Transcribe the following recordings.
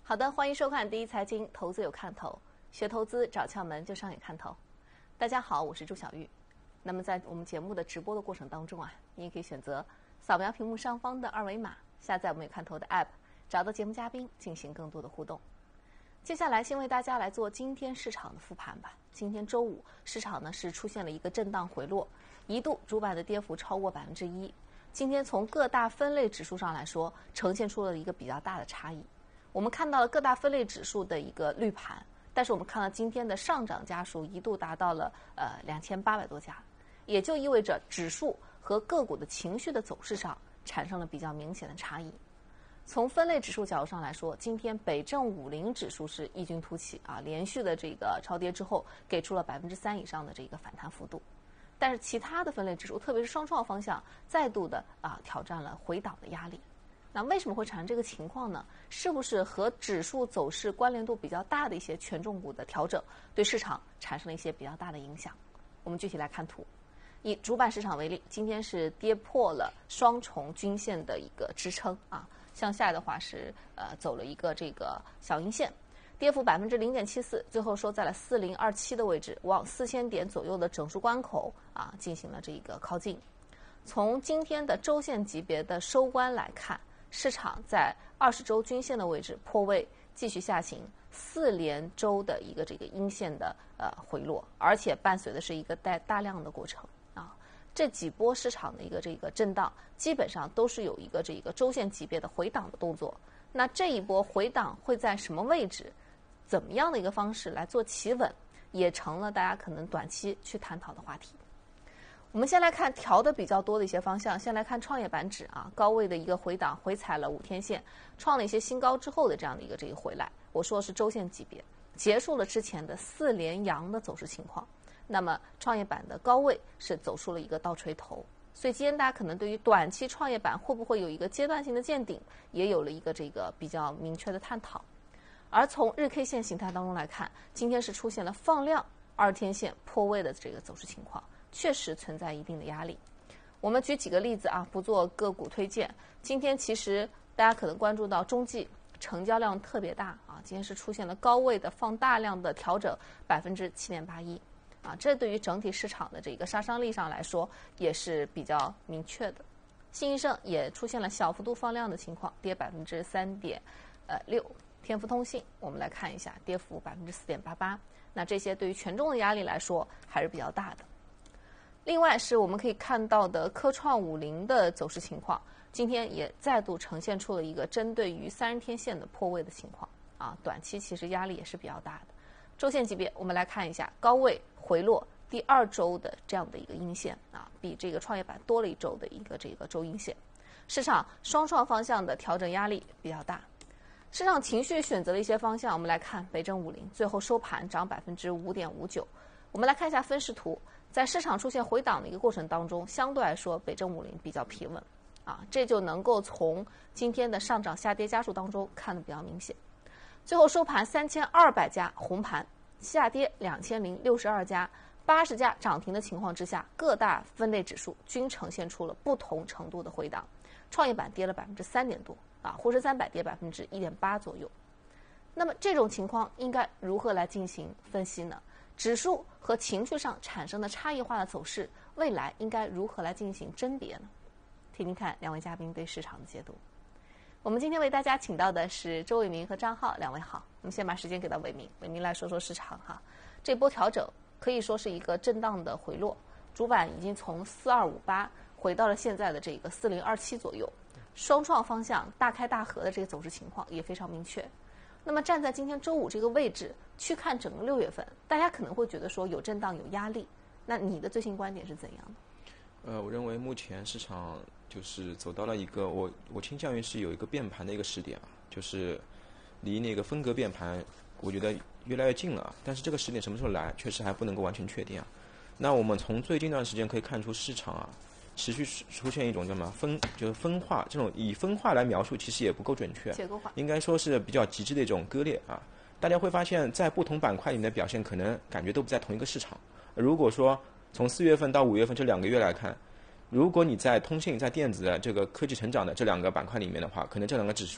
好的，欢迎收看第一财经，投资有看头，学投资找窍门就商业看头。大家好，我是朱晓玉。那么在我们节目的直播的过程当中你也可以选择扫描屏幕上方的二维码，下载我们有看头的 App， 找到节目嘉宾进行更多的互动。接下来先为大家来做今天市场的复盘吧。今天周五，市场呢是出现了一个震荡回落，一度主板的跌幅超过1%。今天从各大分类指数上来说，呈现出了一个比较大的差异。我们看到了各大分类指数的一个绿盘，但是我们看到今天的上涨家数一度达到了2800多家，也就意味着指数和个股的情绪的走势上产生了比较明显的差异。从分类指数角度上来说，今天北证50指数是异军突起连续的这个超跌之后，给出了3%以上的这个反弹幅度。但是其他的分类指数，特别是双创方向，再度的挑战了回档的压力。那为什么会产生这个情况呢？是不是和指数走势关联度比较大的一些权重股的调整，对市场产生了一些比较大的影响？我们具体来看图。以主板市场为例，今天是跌破了双重均线的一个支撑向下的话是走了一个这个小阴线，跌幅0.74%，最后收在了4027的位置，往4000点左右的整数关口进行了这个靠近。从今天的周线级别的收官来看，市场在20周均线的位置破位，继续下行，4连周的一个这个阴线的回落，而且伴随的是一个带大量的过程这几波市场的一个这个震荡，基本上都是有一个这个周线级别的回档的动作。那这一波回档会在什么位置，怎么样的一个方式来做企稳，也成了大家可能短期去探讨的话题。我们先来看调的比较多的一些方向，先来看创业板指高位的一个回档，回踩了5天线，创了一些新高之后的这样的一个这个回来。我说的是周线级别，结束了之前的4连阳的走势情况。那么创业板的高位是走出了一个倒锤头，所以今天大家可能对于短期创业板会不会有一个阶段性的见顶，也有了一个这个比较明确的探讨。而从日 K 线形态当中来看，今天是出现了放量2天线破位的这个走势情况，确实存在一定的压力。我们举几个例子不做个股推荐。今天其实大家可能关注到中纪成交量特别大今天是出现了高位的放大量的调整7.81%这对于整体市场的这个杀伤力上来说也是比较明确的。信义盛也出现了小幅度放量的情况，跌3.6%。天福通信我们来看一下，跌幅4.88%。那这些对于权重的压力来说还是比较大的。另外是我们可以看到的科创50的走势情况，今天也再度呈现出了一个针对于30天线的破位的情况短期其实压力也是比较大的。周线级别我们来看一下，高位回落第2周的这样的一个阴线比这个创业板多了1周的一个这个周阴线。市场双创方向的调整压力比较大。市场情绪选择了一些方向，我们来看北证50最后收盘涨5.59%。我们来看一下分时图，在市场出现回档的一个过程当中，相对来说北证50比较平稳这就能够从今天的上涨下跌家数当中看得比较明显。最后收盘3200家红盘，下跌2062家，80家涨停的情况之下，各大分类指数均呈现出了不同程度的回档。创业板跌了3%多沪深300跌1.8%左右。那么这种情况应该如何来进行分析呢？指数和情绪上产生的差异化的走势，未来应该如何来进行甄别呢？听听看两位嘉宾对市场的解读。我们今天为大家请到的是周伟明和张浩，两位好。我们先把时间给到伟明，伟明来说说市场这波调整可以说是一个震荡的回落，主板已经从4258回到了现在的这个4027左右，双创方向大开大合的这个走势情况也非常明确。那么站在今天周五这个位置去看整个6月份，大家可能会觉得说有震荡有压力，那你的最新观点是怎样的？ 我认为目前市场就是走到了一个我倾向于是有一个变盘的一个时点就是离那个分隔变盘我觉得越来越近了，但是这个时点什么时候来确实还不能够完全确定那我们从最近一段时间可以看出市场持续出现一种叫什么分化，这种以分化来描述其实也不够准确， 结构化应该说是比较极致的一种割裂大家会发现在不同板块里面的表现可能感觉都不在同一个市场。如果说从4月份到5月份这2个月来看，如果你在通信在电子的这个科技成长的这2个板块里面的话，可能这2个指数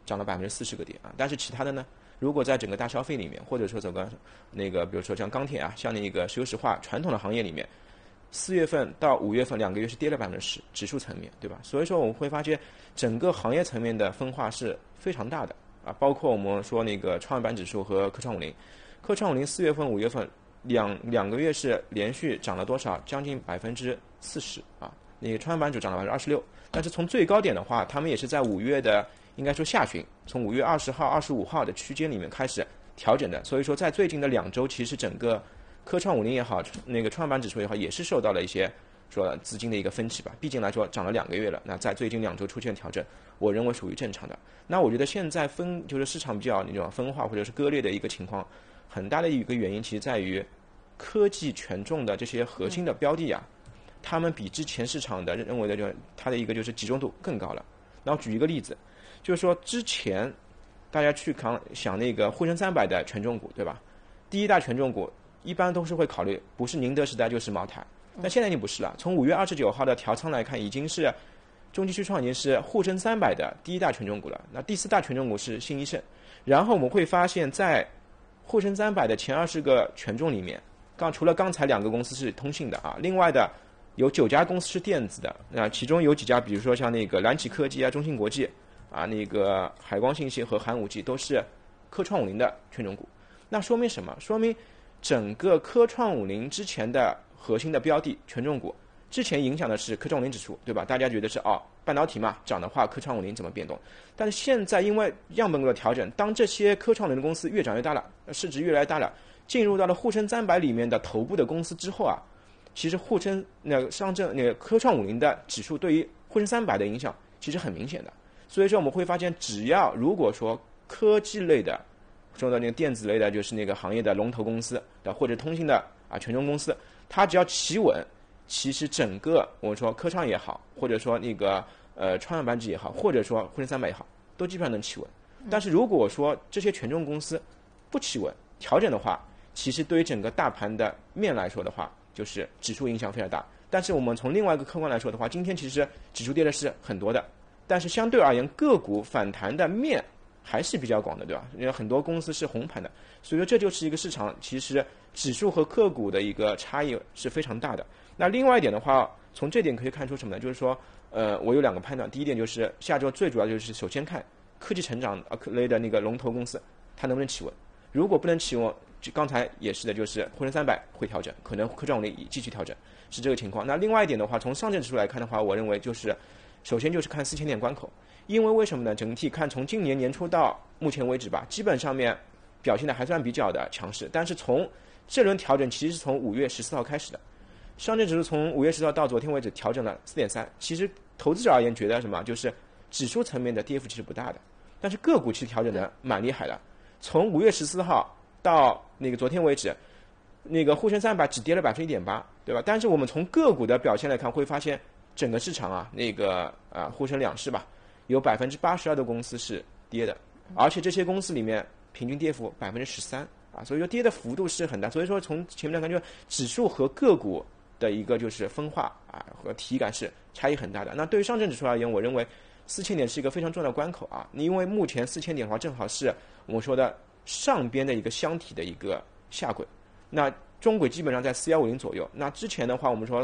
涨了40%个点啊。但是其他的呢，如果在整个大消费里面，或者说整个比如说像钢铁啊，像那个石油石化传统的行业里面，4月份到5月份2个月是跌了10%，指数层面，对吧？所以说我们会发现整个行业层面的分化是非常大的啊，包括我们说那个创业板指数和科创50，科创50 4月份、5月份两个月是连续涨了多少？将近40%啊。那个创业板指涨了26%，但是从最高点的话，他们也是在5月的应该说下旬，从5月20号、25号的区间里面开始调整的。所以说，在最近的2周，其实整个科创50也好，那个创业板指数也好，也是受到了一些说资金的一个分歧吧。毕竟来说，涨了2个月了，那在最近2周出现调整，我认为属于正常的。那我觉得现在就是市场比较那种分化或者是割裂的一个情况，很大的一个原因其实在于科技权重的这些核心的标的啊。他们比之前市场的认为的就它的一个就是集中度更高了。然后举一个例子，就是说之前大家去想那个沪深300的权重股，对吧？第一大权重股一般都是会考虑不是宁德时代就是茅台，但现在已经不是了。从5月29号的调仓来看，已经是中基旭创已经是沪深300的第一大权重股了。那第4大权重股是新一盛。然后我们会发现，在沪深300的前20个权重里面，除了刚才2个公司是通信的啊，另外的有9家公司是电子的，那其中有几家，比如说像那个蓝旗科技啊、中芯国际啊、那个海光信息和寒武纪都是科创50的权重股。那说明什么？说明整个科创50之前的核心的标的权重股，之前影响的是科创50指数，对吧？大家觉得是半导体嘛，涨的话科创50怎么变动？但是现在因为样本股的调整，当这些科创50的公司越长越大了，市值越来越大了，进入到了沪深300里面的头部的公司之后啊，其实沪深上证科创50的指数对于沪深300的影响其实很明显的。所以说我们会发现，如果说科技类的说的那个电子类的，就是那个行业的龙头公司的或者通信的权重公司，它只要企稳，其实整个我们说科创也好，或者说那个创业板指也好，或者说沪深300也好，都基本上能企稳。但是如果说这些权重公司不企稳调整的话，其实对于整个大盘的面来说的话，就是指数影响非常大。但是我们从另外一个客观来说的话，今天其实指数跌的是很多的，但是相对而言个股反弹的面还是比较广的，对吧？因为很多公司是红盘的，所以说这就是一个市场其实指数和个股的一个差异是非常大的。那另外一点的话，从这点可以看出什么呢？就是说我有2个判断。第一点就是下周最主要就是首先看科技成长类的那个龙头公司它能不能企稳，如果不能企稳，刚才也是的，就是沪深300会调整，可能科创50继续调整，是这个情况。那另外一点的话，从上证指数来看的话，我认为就是首先就是看4000点关口，因为为什么呢？整体看从今年年初到目前为止吧，基本上面表现的还算比较的强势，但是从这轮调整其实是从5月14号开始的，上证指数从5月14号到昨天为止调整了4.3%。其实投资者而言觉得什么？就是指数层面的跌幅其实不大的，但是个股其实调整的蛮厉害的。从5月14号到那个昨天为止，那个沪深300只跌了1.8%，对吧？但是我们从个股的表现来看，会发现整个市场啊，沪深两市吧，有82%的公司是跌的，而且这些公司里面平均跌幅13%啊，所以说跌的幅度是很大。所以说从前面来看，就指数和个股的一个就是分化啊和体感是差异很大的。那对于上证指数而言，我认为4000点是一个非常重要的关口啊，因为目前4000点的话，正好是我们说的上边的一个箱体的一个下轨，那中轨基本上在4150左右。那之前的话，我们说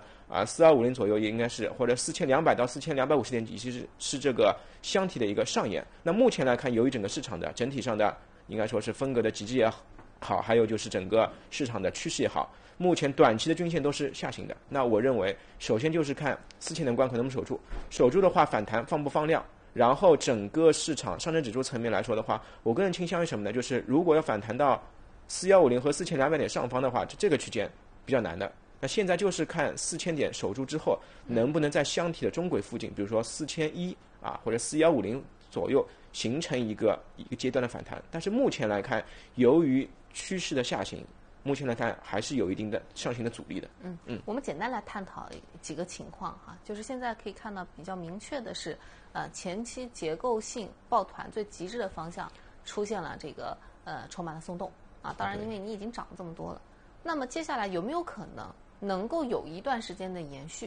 4250左右也应该是，或者4200到4250点已经是这个箱体的一个上沿。那目前来看，由于整个市场的整体上的应该说是风格的极致也好，还有就是整个市场的趋势也好，目前短期的均线都是下行的。那我认为，首先就是看4000点关口能不能守住，守住的话反弹放不放量。然后整个市场上证指数层面来说的话，我个人倾向于什么呢？就是如果要反弹到4150和4200点上方的话，这个区间比较难的。那现在就是看4000点守住之后，能不能在箱体的中轨附近，比如说4100或者4150左右，形成一个阶段的反弹。但是目前来看，由于趋势的下行，目前来看还是有一定的上行的阻力的。 我们简单来探讨几个情况哈，就是现在可以看到比较明确的是，前期结构性抱团最极致的方向出现了这个筹码的松动啊。当然，因为你已经涨了这么多了，那么接下来有没有可能能够有一段时间的延续？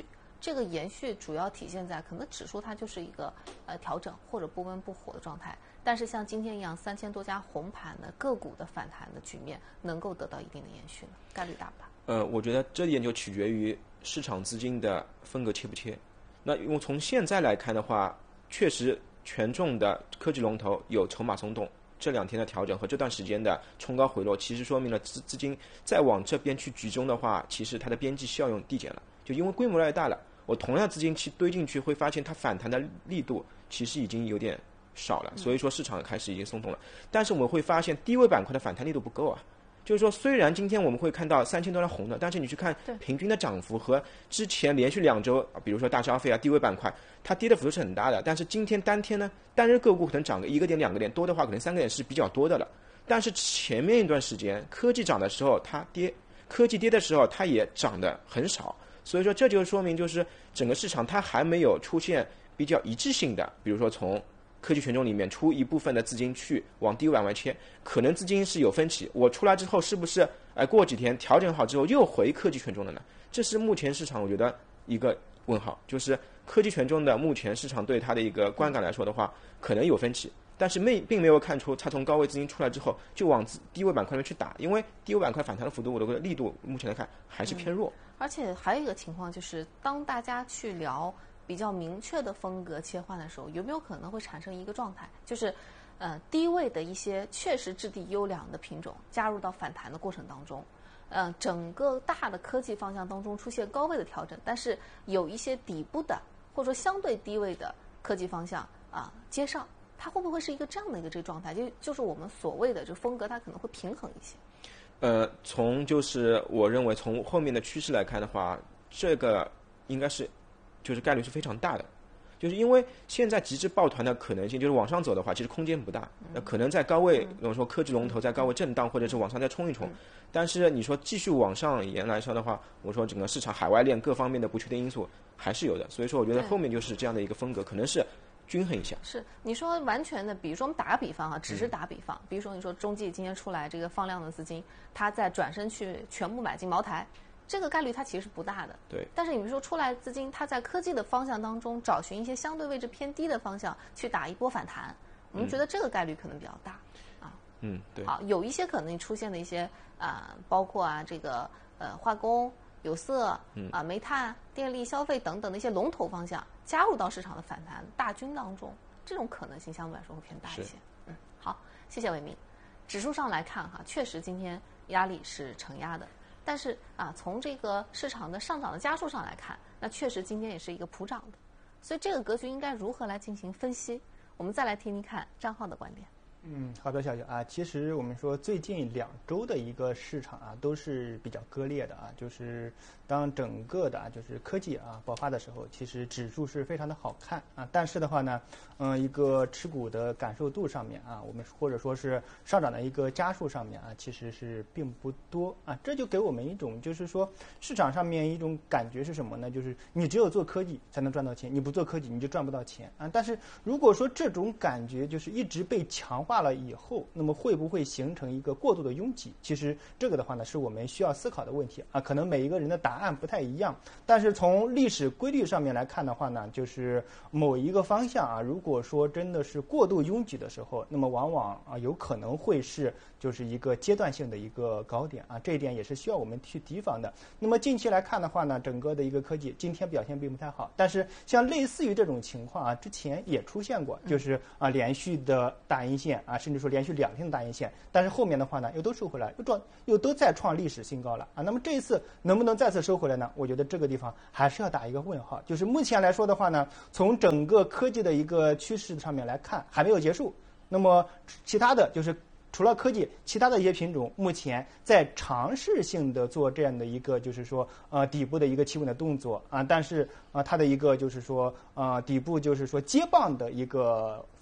这个延续主要体现在可能指数它就是一个调整或者不温不火的状态，但是像今天一样3000多家红盘的个股的反弹的局面能够得到一定的延续呢？概率大不大？ 我觉得这点就取决于市场资金的风格切不切。那因为从现在来看的话，确实权重的科技龙头有筹码松动，这2天的调整和这段时间的冲高回落，其实说明了资金再往这边去集中的话，其实它的边际效用递减了。就因为规模越来越大了，我同样资金去堆进去，会发现它反弹的力度其实已经有点少了，所以说市场开始已经松动了。但是我们会发现低位板块的反弹力度不够啊。就是说，虽然今天我们会看到3000多条红的，但是你去看平均的涨幅和之前连续2周，比如说大消费啊、低位板块，它跌的幅度是很大的。但是今天单天呢，单日个股可能涨个1个点、2个点，多的话可能3个点是比较多的了。但是前面一段时间科技涨的时候它跌，科技跌的时候它也涨得很少，所以说这就说明就是整个市场它还没有出现比较一致性的，比如说从科技权重里面出一部分的资金去往低位板块切，可能资金是有分歧，我出来之后是不是过几天调整好之后又回科技权重的呢？这是目前市场我觉得一个问号，就是科技权重的目前市场对它的一个观感来说的话，可能有分歧，但是并没有看出它从高位资金出来之后就往低位板块里面去打，因为低位板块反弹的幅度我的力度目前来看还是偏弱。 而且还有一个情况就是，当大家去聊比较明确的风格切换的时候，有没有可能会产生一个状态，就是低位的一些确实质地优良的品种加入到反弹的过程当中，整个大的科技方向当中出现高位的调整，但是有一些底部的或者说相对低位的科技方向接上，它会不会是一个这样的一个这个状态？就是我们所谓的这风格它可能会平衡一些。 从就是我认为从后面的趋势来看的话，这个应该是就是概率是非常大的，就是因为现在极致抱团的可能性，就是往上走的话，其实空间不大。那可能在高位，比如说科技龙头在高位震荡，或者是往上再冲一冲。但是你说继续往上沿来说的话，我说整个市场海外链各方面的不确定因素还是有的，所以说我觉得后面就是这样的一个风格，可能是均衡一下。 是你说完全的，比如说我们打个比方只是打比方，比如说你说中纪今天出来这个放量的资金，它再转身去全部买进茅台。这个概率它其实是不大的， 对。 但是你比如说出来资金，它在科技的方向当中找寻一些相对位置偏低的方向去打一波反弹，我们觉得这个概率可能比较大对。 好，有一些可能出现的一些包括这个化工、有色煤炭、电力、消费等等的一些龙头方向加入到市场的反弹大军当中，这种可能性相对来说会偏大一些。好，谢谢伟明。指数上来看确实今天压力是承压的。但是从这个市场的上涨的家数上来看，那确实今天也是一个普涨的，所以这个格局应该如何来进行分析？我们再来听听看张浩的观点。 好的，小雨其实我们说最近2周的一个市场都是比较割裂的就是当整个的就是科技爆发的时候，其实指数是非常的好看但是的话呢，一个持股的感受度上面我们或者说是上涨的一个家数上面其实是并不多这就给我们一种就是说市场上面一种感觉是什么呢？就是你只有做科技才能赚到钱，你不做科技你就赚不到钱但是如果说这种感觉就是一直被强化了以后，那么会不会形成一个过度的拥挤？其实这个的话呢，是我们需要思考的问题可能每一个人的答案不太一样，但是从历史规律上面来看的话呢，就是某一个方向如果说真的是过度拥挤的时候，那么往往有可能会是就是一个阶段性的一个高点这一点也是需要我们去提防的。那么近期来看的话呢，整个的一个科技今天表现并不太好，但是像类似于这种情况之前也出现过，就是连续的大阴线甚至说连续2天的大阴线，但是后面的话呢又都收回来，又都再创历史新高了那么这一次能不能再次收回来呢？我觉得这个地方还是要打一个问号。就是目前来说的话呢，从整个科技的一个趋势上面来看还没有结束，那么其他的就是除了科技，其他的一些品种目前在尝试性的做这样的一个就是说底部的一个企稳的动作但是它的一个就是说底部就是说接棒的一个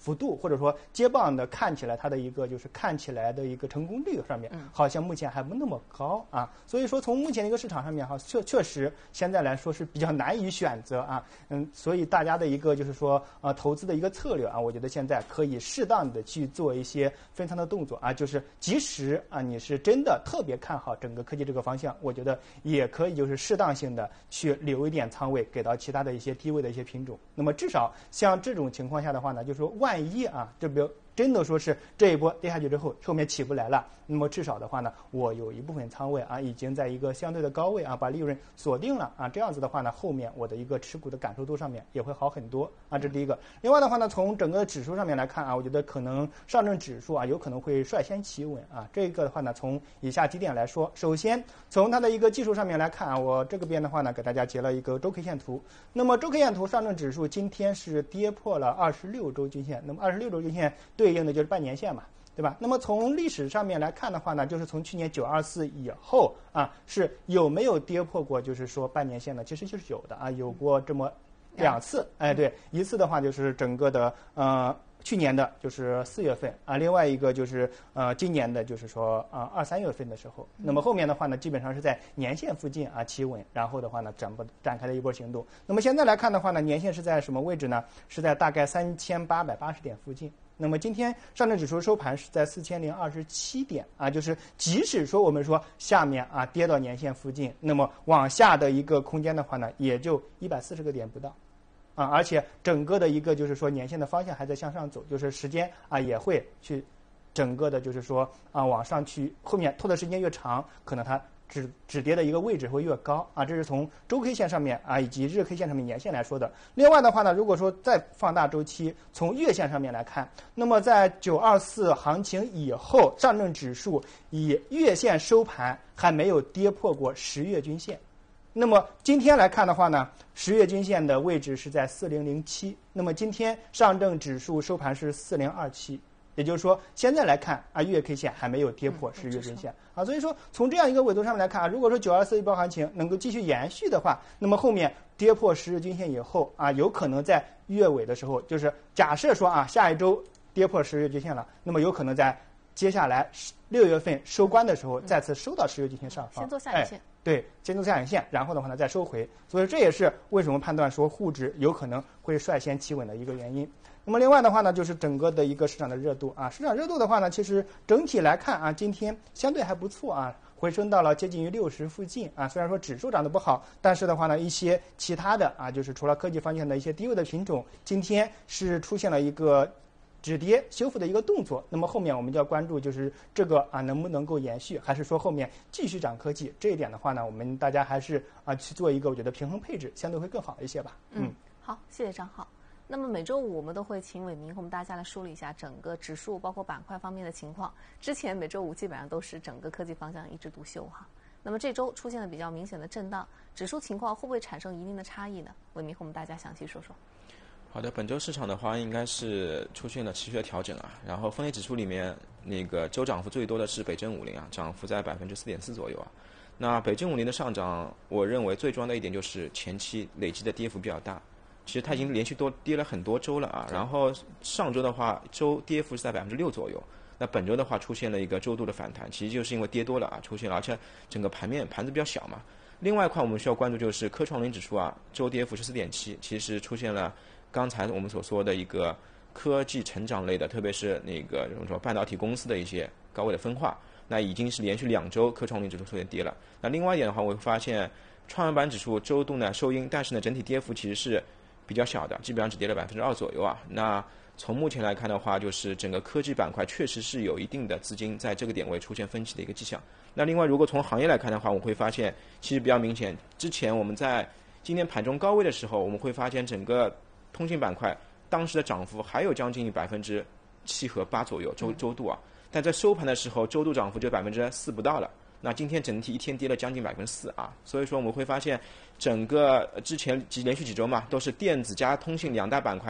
幅度或者说接棒的看起来它的一个就是看起来的一个成功率上面，好像目前还不那么高啊。所以说从目前的一个市场上面哈，确实现在来说是比较难以选择啊。所以大家的一个就是说投资的一个策略啊，我觉得现在可以适当的去做一些分仓的动作啊，就是即使啊你是真的特别看好整个科技这个方向，我觉得也可以就是适当性的去留一点仓位给到其他的一些低位的一些品种。那么至少像这种情况下的话呢，就是说万一啊，这边真的说是这一波跌下去之后，后面起不来了，那么至少的话呢，我有一部分仓位啊，已经在一个相对的高位啊，把利润锁定了啊，这样子的话呢，后面我的一个持股的感受度上面也会好很多啊，这是第一个。另外的话呢，从整个指数上面来看啊，我觉得可能上证指数啊，有可能会率先企稳啊。这个的话呢，从以下几点来说，首先从它的一个技术上面来看啊，我这个边的话呢，给大家截了一个周 K 线图。那么周 K 线图，上证指数今天是跌破了26周均线，那么26周均线对应的就是半年线嘛，对吧？那么从历史上面来看的话呢，就是从去年924以后啊，是有没有跌破过？就是说半年线呢？其实就是有的啊，有过这么2次。哎，对，一次的话就是整个的去年的就是4月份啊，另外一个就是今年的就是说2、3月份的时候，那么后面的话呢，基本上是在年线附近啊企稳，然后的话呢展开了一波行动。那么现在来看的话呢，年线是在什么位置呢？是在大概3880点附近。那么今天上证指数收盘是在4027点啊，就是即使说我们说下面啊跌到年线附近，那么往下的一个空间的话呢，也就140个点不到。啊，而且整个的一个就是说年线的方向还在向上走，就是时间啊也会去整个的就是说啊往上去，后面拖的时间越长，可能它止跌的一个位置会越高啊。这是从周 K 线上面啊以及日 K 线上面年线来说的。另外的话呢，如果说再放大周期，从月线上面来看，那么在924行情以后，上证指数以月线收盘还没有跌破过10月均线。那么今天来看的话呢，10月均线的位置是在4007，那么今天上证指数收盘是4027，也就是说现在来看啊，月 K 线还没有跌破10月均线啊，所以说从这样一个纬度上面来看啊，如果说924一波行情能够继续延续的话，那么后面跌破10日均线以后啊，有可能在月尾的时候，就是假设说啊下一周跌破10日均线了，那么有可能在接下来6月份收官的时候再次收到10日均线上方， 先做下影线。 对，先做下影线，然后的话呢再收回，所以这也是为什么判断说沪指有可能会率先企稳的一个原因。那么另外的话呢，就是整个的一个市场的热度啊，市场热度的话呢，其实整体来看啊，今天相对还不错啊，回升到了接近于60附近啊。虽然说指数涨得不好，但是的话呢，一些其他的啊，就是除了科技方向的一些低位的品种，今天是出现了一个止跌修复的一个动作。那么后面我们就要关注就是这个啊能不能够延续，还是说后面继续涨科技，这一点的话呢，我们大家还是啊去做一个我觉得平衡配置，相对会更好一些吧。 好，谢谢张浩。那么每周五我们都会请伟明和我们大家来梳理一下整个指数包括板块方面的情况。之前每周五基本上都是整个科技方向一枝独秀哈。那么这周出现了比较明显的震荡，指数情况会不会产生一定的差异呢？伟明和我们大家详细说说。 好的，本周市场的话应该是出现了持续的调整啊。然后分类指数里面，那个周涨幅最多的是北证50啊，涨幅在4.4%左右啊。那北证50的上涨，我认为最重要的一点就是前期累积的跌幅比较大。其实它已经连续跌了很多周了啊。然后上周的话，周跌幅是在6%左右。那本周的话出现了一个周度的反弹，其实就是因为跌多了啊，出现了，而且整个盘子比较小嘛。另外一块我们需要关注就是科创0指数啊，周跌幅是4.7%，其实出现了刚才我们所说的一个科技成长类的，特别是那个我们说半导体公司的一些高位的分化，那已经是连续2周科创0指数出现跌了。那另外一点的话，我会发现创业板指数周度呢收阴，但是呢整体跌幅其实是比较小的，基本上只跌了2%左右啊。那从目前来看的话，就是整个科技板块确实是有一定的资金在这个点位出现分歧的一个迹象。那另外如果从行业来看的话，我会发现其实比较明显，之前我们在今天盘中高位的时候，我们会发现整个通信板块当时的涨幅还有将近7%和8%左右周度啊，但在收盘的时候周度涨幅就4%不到了。那今天整体一天跌了将近4%啊，所以说我们会发现整个之前连续几周嘛，都是电子加通信2大板块